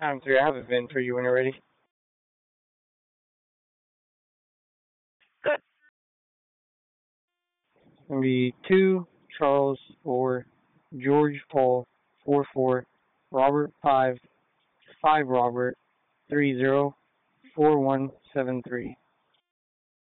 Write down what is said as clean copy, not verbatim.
I'm 3. I have a VIN for you when you're ready. Good. It's going to be 2, Charles 4, George Paul 4, Robert 5, Robert 30, 4173.